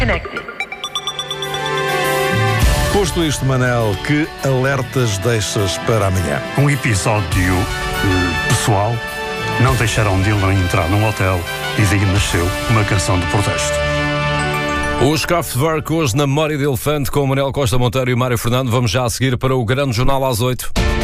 Connected. Posto isto, Manel, que alertas deixas para amanhã? Um episódio pessoal. Não deixaram Dylan entrar num hotel e daí nasceu uma canção de protesto. Os Kraftwerk hoje na Memória de Elefante com o Manuel Costa Monteiro e Mário Fernando. Vamos já a seguir para o Grande Jornal às 8.